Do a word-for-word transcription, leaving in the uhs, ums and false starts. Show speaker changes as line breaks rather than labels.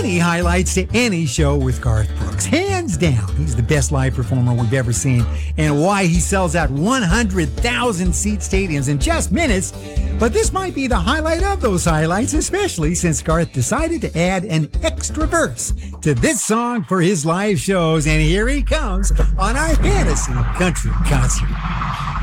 many highlights to any show with Garth Brooks. Hands down, he's the best live performer we've ever seen, and why he sells out one hundred thousand seat stadiums in just minutes. But this might be the highlight of those highlights, especially since Garth decided to add an extra verse to this song for his live shows. And here he comes on our Fantasy Country Concert.